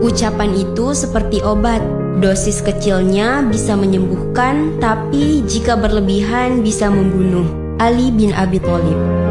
Ucapan itu seperti obat. Dosis kecilnya bisa menyembuhkan, tapi jika berlebihan bisa membunuh. Ali bin Abi Thalib.